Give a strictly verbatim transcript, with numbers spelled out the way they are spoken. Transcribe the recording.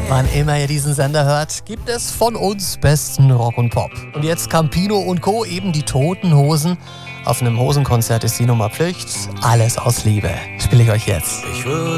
Wann immer ihr diesen Sender hört, gibt es von uns besten Rock und Pop. Und jetzt Campino und Co., eben die Toten Hosen. Auf einem Hosenkonzert ist die Nummer Pflicht. Alles aus Liebe. Spiele ich euch jetzt. Ich würde